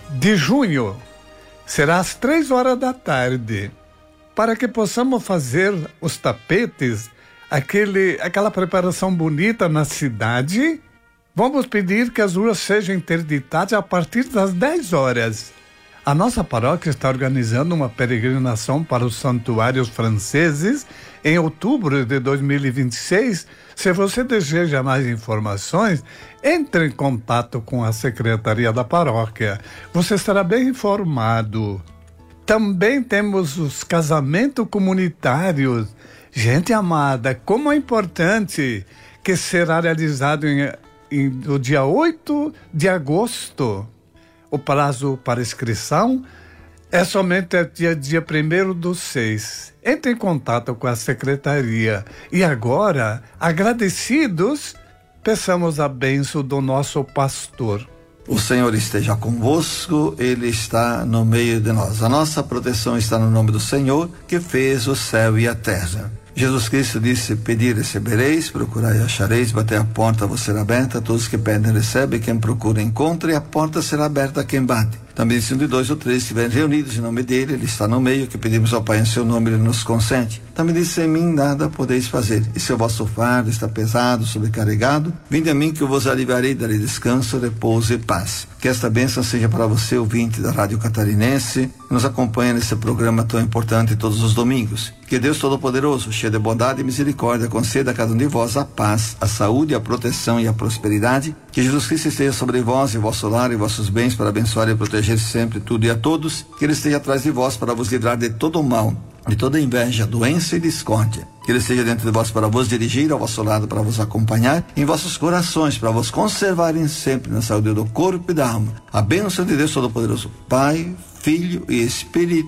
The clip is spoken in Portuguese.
de junho. Será às 3 horas da tarde. Para que possamos fazer os tapetes, aquela preparação bonita na cidade, vamos pedir que as ruas sejam interditadas a partir das 10 horas. A nossa paróquia está organizando uma peregrinação para os santuários franceses em outubro de 2026. Se você deseja mais informações, entre em contato com a Secretaria da Paróquia. Você estará bem informado. Também temos os casamentos comunitários. Gente amada, como é importante, que será realizado no dia 8 de agosto. O prazo para inscrição é somente dia 1º/6. Entre em contato com a secretaria. E agora, agradecidos, peçamos a bênção do nosso pastor. O Senhor esteja convosco, Ele está no meio de nós. A nossa proteção está no nome do Senhor, que fez o céu e a terra. Jesus Cristo disse: pedi e recebereis, procurai e achareis, bater a porta vos será aberta, todos que pedem recebem, quem procura encontra, e a porta será aberta a quem bate. Também se 1, 2 ou 3 estiverem reunidos em nome dele, ele está no meio, que pedimos ao Pai em seu nome, ele nos consente. Também disse: sem mim nada podeis fazer, e se o vosso fardo está pesado, sobrecarregado, vinde a mim que eu vos aliviarei, darei descanso, repouso e paz. Que esta bênção seja para você, ouvinte da Rádio Catarinense, que nos acompanha nesse programa tão importante todos os domingos. Que Deus Todo-Poderoso, cheio de bondade e misericórdia, conceda a cada um de vós a paz, a saúde, a proteção e a prosperidade. Que Jesus Cristo esteja sobre vós e vosso lar e vossos bens para abençoar e proteger sempre tudo e a todos. Que Ele esteja atrás de vós para vos livrar de todo o mal, de toda inveja, doença e discórdia. Que Ele esteja dentro de vós para vos dirigir, ao vosso lado para vos acompanhar, em vossos corações para vos conservarem sempre na saúde do corpo e da alma. A bênção de Deus Todo-Poderoso, Pai, Filho e Espírito